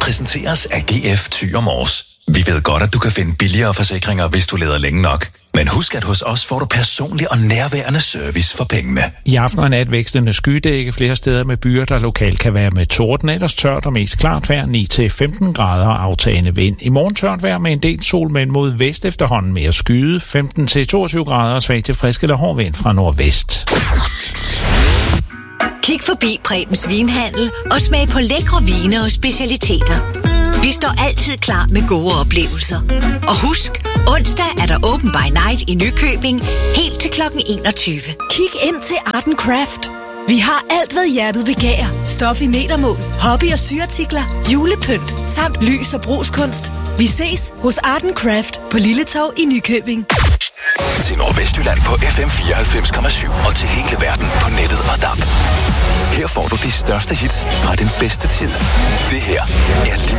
præsenteres af GF Thyre Mors. Vi ved godt, at du kan finde billigere forsikringer, hvis du leder længe nok. Men husk, at hos os får du personlig og nærværende service for pengene. I aften og nat vekslende skydække flere steder med byer, der lokalt kan være med torden. Ellers tørt og mest klart vejr 9-15 grader og aftagende vind. I morgen tørt vejr med en del sol, men mod vest efterhånden mere skyde. 15-22 grader og svag til frisk eller hård vind fra nordvest. Kig forbi Prebens Vinhandel og smag på lækre vine og specialiteter. Vi står altid klar med gode oplevelser. Og husk, onsdag er der Open by Night i Nykøbing, helt til kl. 21. Kig ind til Art & Craft. Vi har alt, hvad hjertet begærer. Stof i metermål, hobby- og syartikler, julepynt, samt lys- og brugskunst. Vi ses hos Art & Craft på Lille Torv i Nykøbing. Til Nordvestjylland på FM 94,7 og til hele verden på nettet og DAB. Her får du de største hits fra den bedste tid. Det her